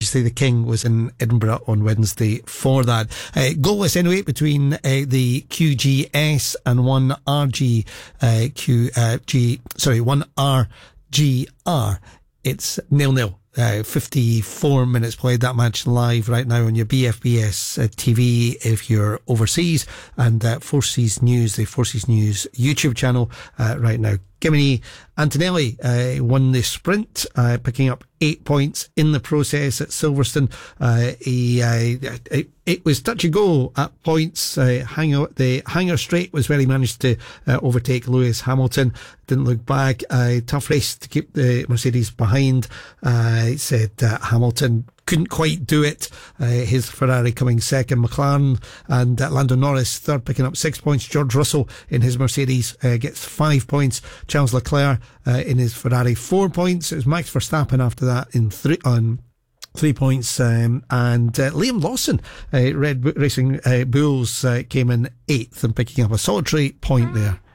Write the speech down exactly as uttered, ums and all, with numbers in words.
Majesty the King was in Edinburgh on Wednesday for that. Uh, goalless anyway between uh, the Q G S and one R G uh, Q uh, G sorry one R G R. It's nil nil. Uh, fifty-four minutes played. That match live right now on your B F B S uh, T V if you're overseas, and uh, Four Seas News, the Four Seas News YouTube channel uh, right now. Gimini Antonelli uh, won the sprint, uh, picking up eight points in the process at Silverstone. Uh, he, uh, it, it was touch and go at points. Uh, hanger, the hanger straight was where he managed to uh, overtake Lewis Hamilton. Didn't look back. Uh, tough race to keep the Mercedes behind. Uh, he said uh, Hamilton couldn't quite do it. Uh, his Ferrari coming second. McLaren and uh, Lando Norris third, picking up six points. George Russell in his Mercedes uh, gets five points. Charles Leclerc uh, in his Ferrari four points. It was Max Verstappen after that in three on three points, um, and uh, Liam Lawson, uh, Red Bull Racing uh, Bulls, uh, came in eighth and picking up a solitary point there.